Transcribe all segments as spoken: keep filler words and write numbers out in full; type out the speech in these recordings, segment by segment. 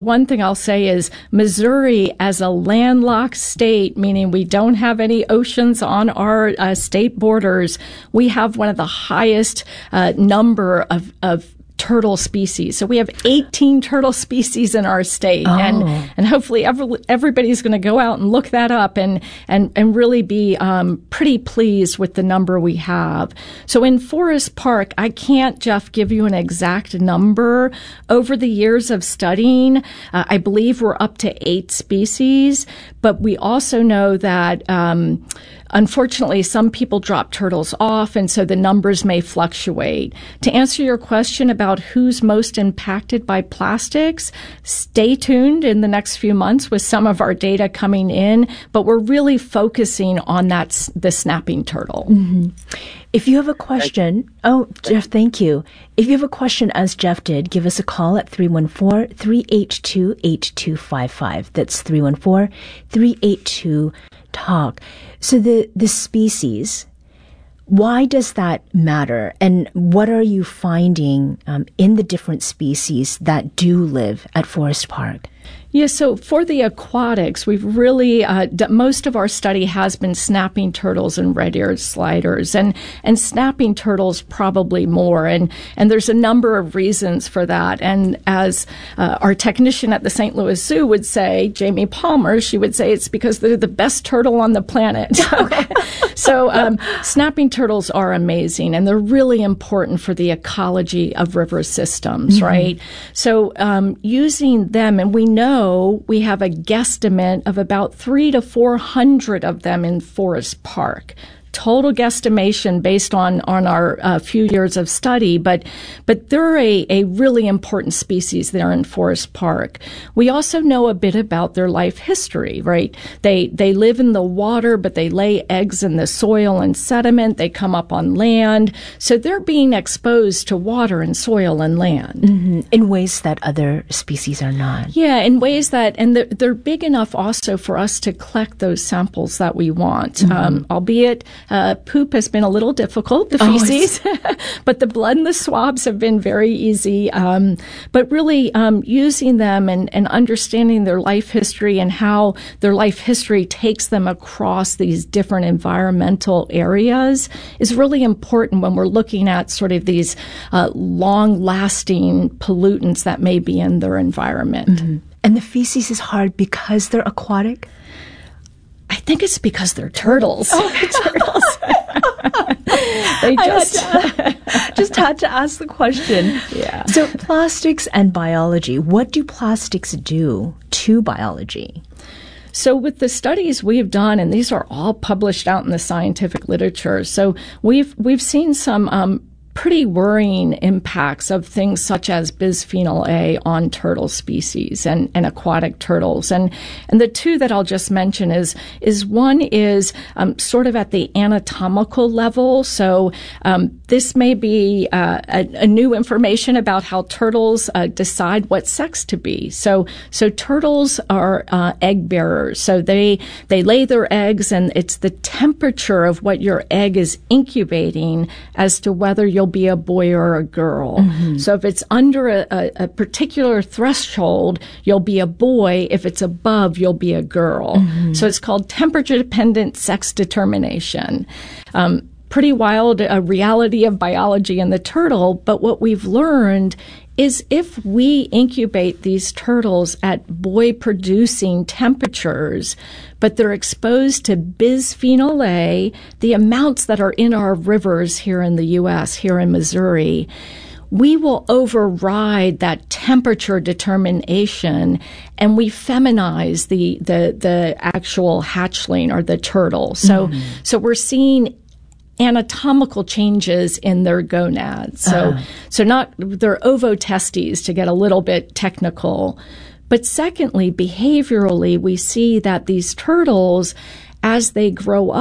One thing I'll say is Missouri, as a landlocked state, meaning we don't have any oceans on our uh, state borders, we have one of the highest uh, number of, of turtle species. So we have eighteen turtle species in our state. Oh. And and hopefully every, everybody's going to go out and look that up and, and, and really be um, pretty pleased with the number we have. So in Forest Park, I can't, Jeff, give you an exact number. Over the years of studying, uh, I believe we're up to eight species, but we also know that um, unfortunately, some people drop turtles off, and so the numbers may fluctuate. To answer your question about who's most impacted by plastics, stay tuned in the next few months with some of our data coming in, but we're really focusing on that, the snapping turtle. Mm-hmm. If you have a question, oh, Jeff, thank you. If you have a question, as Jeff did, give us a call at three one four, three eight two, eight two five five. That's three one four, three eight two, talk. So the, the species, why does that matter? And what are you finding um, in the different species that do live at Forest Park? Yeah, so for the aquatics, we've really, uh, d- most of our study has been snapping turtles and red-eared sliders, and, and snapping turtles probably more. And, and there's a number of reasons for that. And as uh, our technician at the Saint Louis Zoo would say, Jamie Palmer, she would say it's because they're the best turtle on the planet. So um, snapping turtles are amazing, and they're really important for the ecology of river systems, mm-hmm. right? So um, using them, and we know we have a guesstimate of about three to four hundred of them in Forest Park. Total guesstimation based on, on our uh, few years of study, but but they're a, a really important species there in Forest Park. We also know a bit about their life history, right? They they live in the water, but they lay eggs in the soil and sediment. They come up on land. So they're being exposed to water and soil and land. Mm-hmm. In ways that other species are not. Yeah, in ways that, and they're, they're big enough also for us to collect those samples that we want, mm-hmm. um, albeit Uh, poop has been a little difficult, the feces, oh, but the blood and the swabs have been very easy. Um, but really um, using them and, and understanding their life history and how their life history takes them across these different environmental areas is really important when we're looking at sort of these uh, long-lasting pollutants that may be in their environment. Mm-hmm. And the feces is hard because they're aquatic? I think it's because they're turtles. Oh, turtles. They just had to, just had to ask the question. Yeah. So plastics and biology, what do plastics do to biology? So with the studies we've done, and these are all published out in the scientific literature, so we've we've seen some um, pretty worrying impacts of things such as bisphenol A on turtle species and, and aquatic turtles. And, and the two that I'll just mention is, is one is um, sort of at the anatomical level. So um, this may be uh, a, a new information about how turtles uh, decide what sex to be. So, so turtles are uh, egg bearers. So they, they lay their eggs, and it's the temperature of what your egg is incubating as to whether you'll be a boy or a girl. Mm-hmm. So if it's under a, a, a particular threshold, you'll be a boy. If it's above, you'll be a girl. Mm-hmm. So it's called temperature-dependent sex determination. Um, pretty wild uh, reality of biology in the turtle, but what we've learned is if we incubate these turtles at boy-producing temperatures, but they're exposed to bisphenol A, the amounts that are in our rivers here in the U S, here in Missouri, we will override that temperature determination, and we feminize the the the actual hatchling or the turtle. So mm-hmm. so we're seeing anatomical changes in their gonads. So, uh-huh. so not their ovotestes, to get a little bit technical. But secondly, behaviorally, we see that these turtles, as they grow up,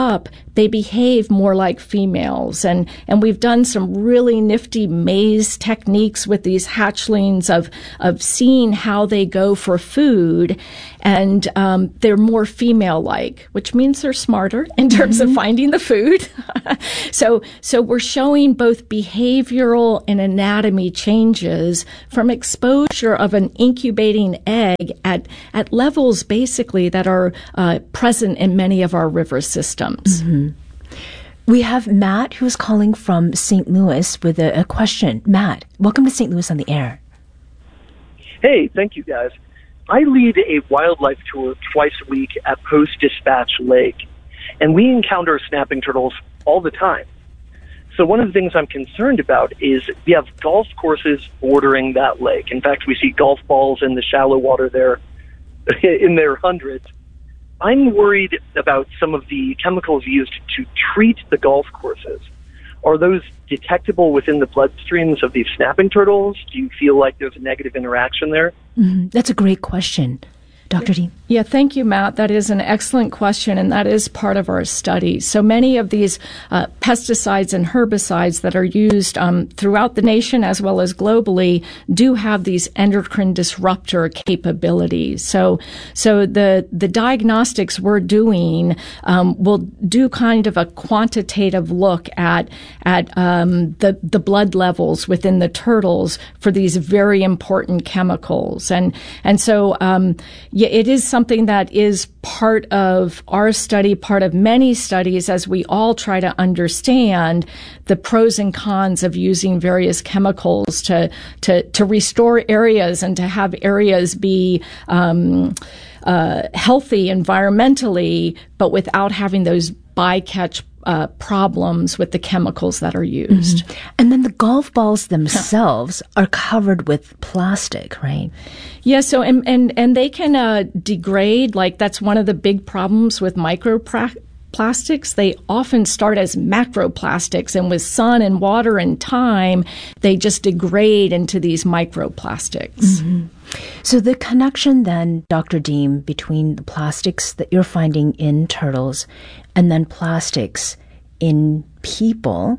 they behave more like females. And, and we've done some really nifty maze techniques with these hatchlings of, of seeing how they go for food. And um, they're more female-like, which means they're smarter in terms mm-hmm. of finding the food. so, so we're showing both behavioral and anatomy changes from exposure of an incubating egg at, at levels basically that are uh, present in many of our river systems. Mm-hmm. We have Matt who's calling from Saint Louis with a, a question. Matt, welcome to Saint Louis on the Air. Hey, thank you guys. I lead a wildlife tour twice a week at Post Dispatch Lake, and we encounter snapping turtles all the time. So one of the things I'm concerned about is we have golf courses bordering that lake. In fact, we see golf balls in the shallow water there in their hundreds. I'm worried about some of the chemicals used to treat the golf courses. Are those detectable within the bloodstreams of these snapping turtles? Do you feel like there's a negative interaction there? Mm-hmm. That's a great question. Doctor Deem? Yeah, thank you, Matt. That is an excellent question, and that is part of our study. So many of these uh, pesticides and herbicides that are used um, throughout the nation as well as globally do have these endocrine disruptor capabilities. So, so the the diagnostics we're doing um, will do kind of a quantitative look at at um, the the blood levels within the turtles for these very important chemicals, and and so. Um, Yeah, it is something that is part of our study, part of many studies, as we all try to understand the pros and cons of using various chemicals to to, to restore areas and to have areas be um, uh, healthy environmentally, but without having those bycatch Uh, problems with the chemicals that are used. Mm-hmm. And then the golf balls themselves are covered with plastic, right? Yeah, so, and, and, and they can uh, degrade, like that's one of the big problems with microplastics. They often start as macroplastics, and with sun and water and time, they just degrade into these microplastics. Mm-hmm. So the connection then, Doctor Deem, between the plastics that you're finding in turtles and then plastics in people,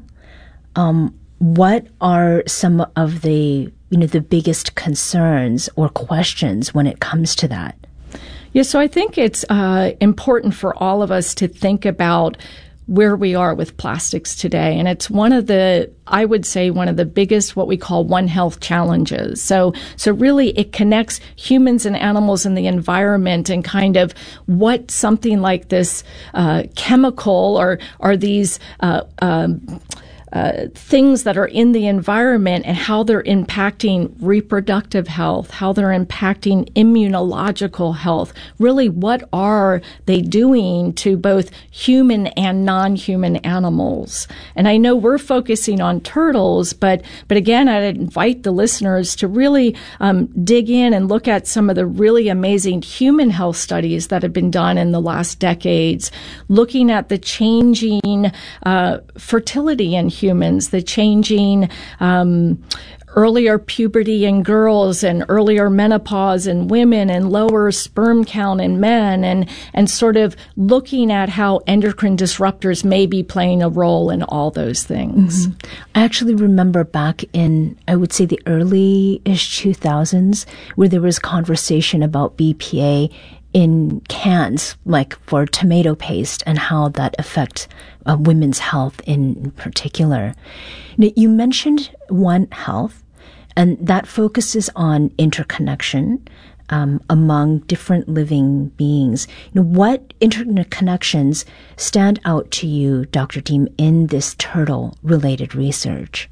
um, what are some of the, you know, the biggest concerns or questions when it comes to that? Yeah, so I think it's uh, important for all of us to think about where we are with plastics today. And it's one of the, I would say, one of the biggest, what we call One Health challenges. So, so really it connects humans and animals and the environment and kind of what something like this uh, chemical or, or these uh, um, Uh, things that are in the environment and how they're impacting reproductive health, how they're impacting immunological health. Really, what are they doing to both human and non-human animals? And I know we're focusing on turtles, but but again, I'd invite the listeners to really um, dig in and look at some of the really amazing human health studies that have been done in the last decades, looking at the changing uh, fertility in humans, the changing um, earlier puberty in girls and earlier menopause in women and lower sperm count in men, and, and sort of looking at how endocrine disruptors may be playing a role in all those things. Mm-hmm. I actually remember back in, I would say, the early-ish two thousands, where there was conversation about B P A in cans, like for tomato paste, and how that affects uh, women's health in particular. Now, you mentioned One Health, and that focuses on interconnection um, among different living beings. You know, what interconnections stand out to you, Doctor Deem, in this turtle-related research?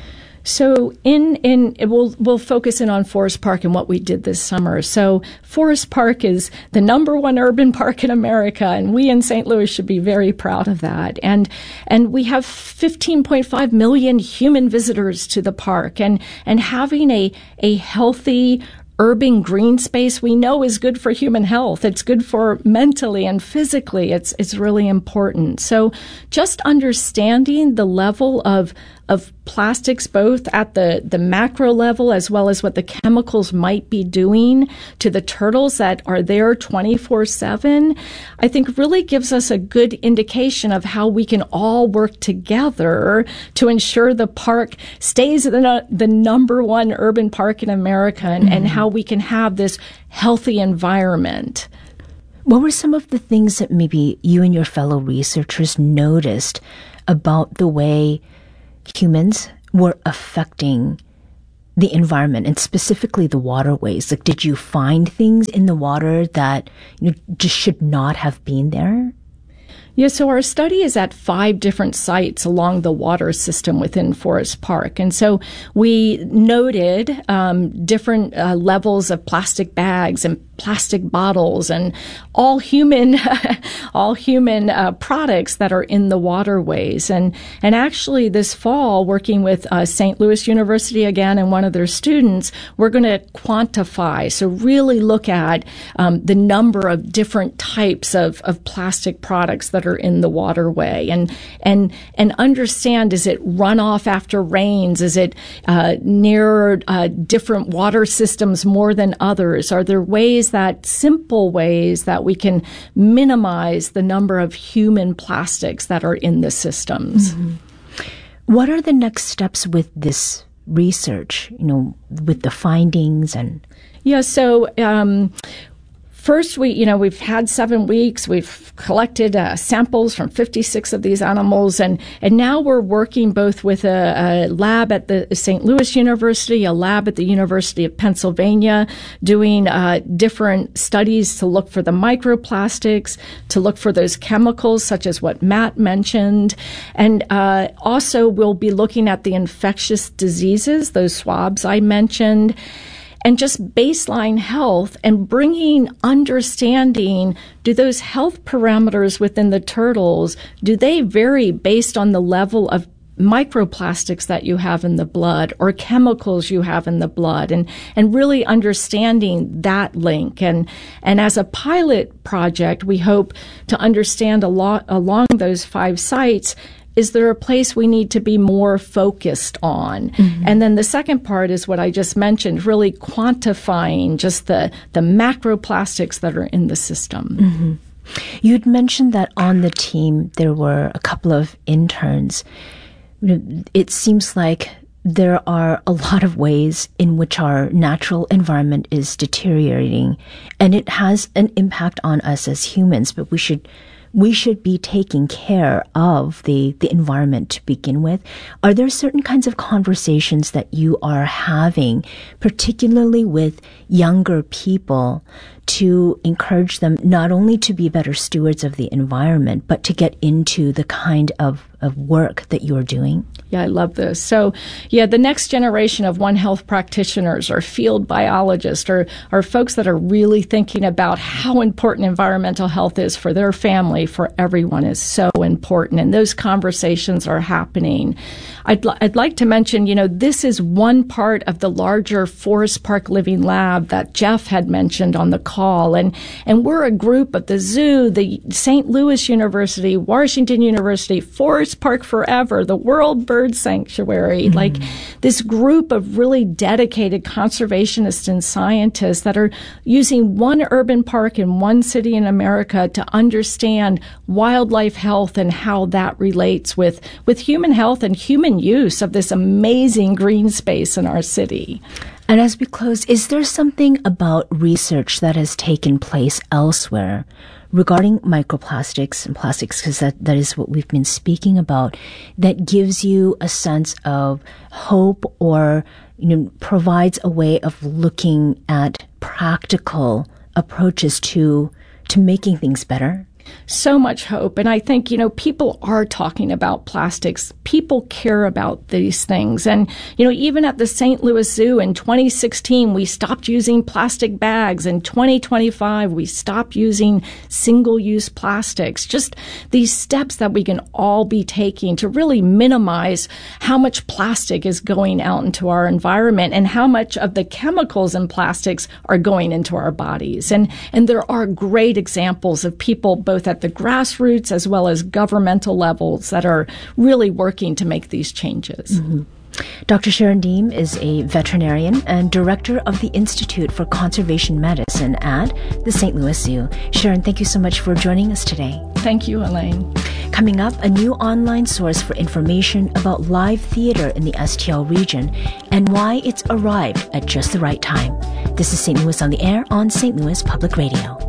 So in, in, we'll, we'll focus in on Forest Park and what we did this summer. So Forest Park is the number one urban park in America, and we in Saint Louis should be very proud of that. And, and we have fifteen point five million human visitors to the park, and, and having a, a healthy, urban green space we know is good for human health. It's good for mentally and physically. It's, it's really important. So just understanding the level of of plastics, both at the, the macro level as well as what the chemicals might be doing to the turtles that are there twenty-four seven, I think really gives us a good indication of how we can all work together to ensure the park stays the, the number one urban park in America, and, mm-hmm. and how we can have this healthy environment. What were some of the things that maybe you and your fellow researchers noticed about the way humans were affecting the environment and specifically the waterways? Like, did you find things in the water that, you know, just should not have been there? Yeah, so our study is at five different sites along the water system within Forest Park. And so we noted um, different uh, levels of plastic bags and plastic bottles and all human all human uh, products that are in the waterways. And and actually this fall, working with uh, Saint Louis University again and one of their students, we're going to quantify, so really look at um, the number of different types of, of plastic products that are in the waterway, and and and understand, is it runoff after rains? Is it uh, near uh, different water systems more than others? Are there ways that simple ways that we can minimize the number of human plastics that are in the systems? Mm-hmm. What are the next steps with this research, you know, with the findings and? Yeah, so um, first, we, you know, we've had seven weeks. We've collected uh, samples from fifty-six of these animals, and, and now we're working both with a, a lab at the Saint Louis University, a lab at the University of Pennsylvania, doing uh, different studies to look for the microplastics, to look for those chemicals, such as what Matt mentioned, and uh, also we'll be looking at the infectious diseases, those swabs I mentioned, and just baseline health and bringing understanding, do those health parameters within the turtles, do they vary based on the level of microplastics that you have in the blood or chemicals you have in the blood, and, and really understanding that link. And, and as a pilot project, we hope to understand a lot along those five sites, is there a place we need to be more focused on? Mm-hmm. And then the second part is what I just mentioned, really quantifying just the, the macroplastics that are in the system. Mm-hmm. You'd mentioned that on the team there were a couple of interns. It seems like there are a lot of ways in which our natural environment is deteriorating, and it has an impact on us as humans, but we should We should be taking care of the, the environment to begin with. Are there certain kinds of conversations that you are having, particularly with younger people, to encourage them not only to be better stewards of the environment, but to get into the kind of, of work that you're doing? Yeah, I love this. So, yeah, the next generation of One Health practitioners or field biologists or, or folks that are really thinking about how important environmental health is for their family, for everyone, is so important. And those conversations are happening. I'd, l- I'd like to mention, you know, this is one part of the larger Forest Park Living Lab that Jeff had mentioned on the call. And, and we're a group of the zoo, the Saint Louis University, Washington University, Forest Park Forever, the World Bird Sanctuary, mm-hmm. like this group of really dedicated conservationists and scientists that are using one urban park in one city in America to understand wildlife health and how that relates with, with human health and human use of this amazing green space in our city. And as we close, is there something about research that has taken place elsewhere regarding microplastics and plastics, because that, that is what we've been speaking about, that gives you a sense of hope or, you know, provides a way of looking at practical approaches to to making things better? So much hope. And I think, you know, people are talking about plastics. People care about these things. And, you know, even at the Saint Louis Zoo in twenty sixteen, we stopped using plastic bags. In twenty twenty-five, we stopped using single-use plastics. Just these steps that we can all be taking to really minimize how much plastic is going out into our environment and how much of the chemicals in plastics are going into our bodies. And, and there are great examples of people both at the grassroots as well as governmental levels that are really working to make these changes. Mm-hmm. Doctor Sharon Deem is a veterinarian and director of the Institute for Conservation Medicine at the Saint Louis Zoo. Sharon, thank you so much for joining us today. Thank you, Elaine. Coming up, a new online source for information about live theater in the S T L region and why it's arrived at just the right time. This is Saint Louis on the Air on Saint Louis Public Radio.